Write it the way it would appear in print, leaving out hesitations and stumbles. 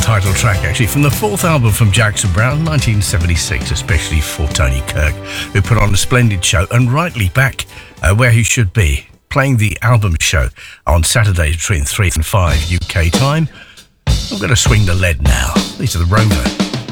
title track, actually, from the fourth album from Jackson Browne, 1976, especially for Tony Kirk, who put on a splendid show, and rightly back where he should be, playing the album show on Saturdays between 3 and 5 UK time. I'm going to swing the lead now. These are the Rover.